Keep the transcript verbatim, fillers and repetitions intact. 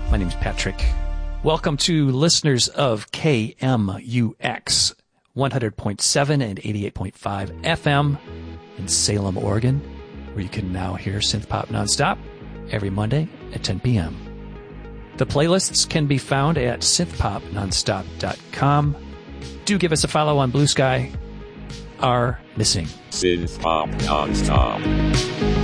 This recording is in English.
My name's Patrick. Welcome to listeners of K M U X one hundred point seven and eighty-eight point five F M in Salem, Oregon, where you can now hear Synth Pop Nonstop every Monday at ten p.m. The playlists can be found at synth pop nonstop dot com. Do give us a follow on Blue Sky. Are missing. Synth Pop Nonstop.